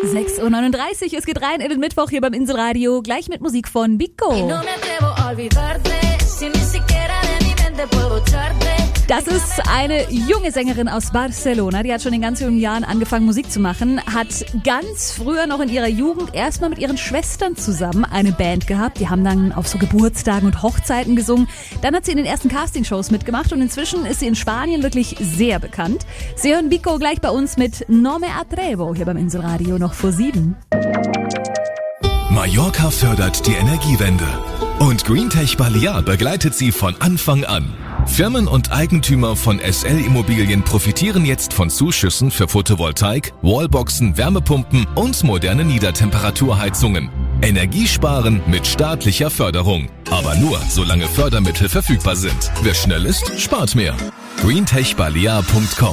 6:39 Uhr, es geht rein in den Mittwoch hier beim Inselradio, gleich mit Musik von Vico. Das ist eine junge Sängerin aus Barcelona, die hat schon in ganz jungen Jahren angefangen Musik zu machen, hat ganz früher noch in ihrer Jugend erstmal mit ihren Schwestern zusammen eine Band gehabt, die haben dann auf so Geburtstagen und Hochzeiten gesungen, dann hat sie in den ersten Castingshows mitgemacht und inzwischen ist sie in Spanien wirklich sehr bekannt. Sie hören Vico gleich bei uns mit No me atrevo hier beim Inselradio noch vor 7. Mallorca fördert die Energiewende und Greentech Balear begleitet sie von Anfang an. Firmen und Eigentümer von SL Immobilien profitieren jetzt von Zuschüssen für Photovoltaik, Wallboxen, Wärmepumpen und moderne Niedertemperaturheizungen. Energiesparen mit staatlicher Förderung. Aber nur, solange Fördermittel verfügbar sind. Wer schnell ist, spart mehr. greentechbalear.com